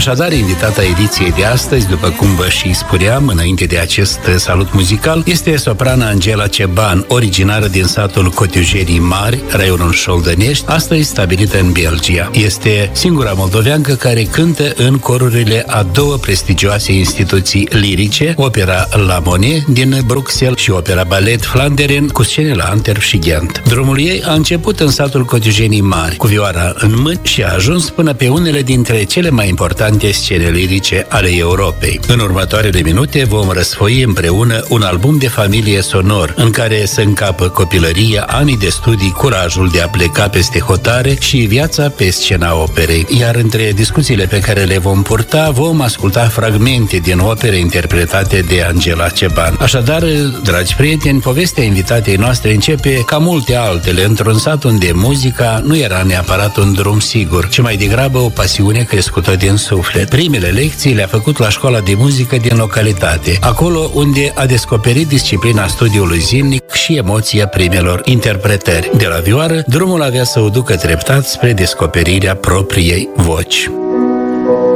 Așadar, invitata ediției de astăzi, după cum vă și spuneam înainte de acest salut muzical, este soprana Angela Ceban, originară din satul Cotiujerii Mari, raionul Șoldănești, astăzi stabilită în Belgia. Este singura moldoveancă care cântă în corurile a două prestigioase instituții lirice, Opera La Monnaie din Bruxelles și Opera Ballet Flanderen, cu scene la Antwerp și Ghent. Drumul ei a început în satul Cotiujenii Mari, cu vioara în mâini, și a ajuns până pe unele dintre cele mai importante scene lirice ale Europei. În următoarele minute vom răsfoi împreună un album de familie sonor, în care se încapă copilăria, anii de studii, curajul de a pleca peste hotare și viața pe scena operei. Iar între discuțiile pe care le vom purta, vom asculta fragmente din opere interpretate de Angela Ceban. Așadar, dragi prieteni, povestea invitatei noastre începe, ca multe altele, într-un sat unde muzica nu era neapărat un drum sigur, ci mai degrabă o pasiune crescută din suflet. Primele lecții le-a făcut la școala de muzică din localitate, acolo unde a descoperit disciplina studiului zilnic și emoția primelor interpretări. De la vioară, drumul avea să o ducă treptat spre descoperirea propriei voci.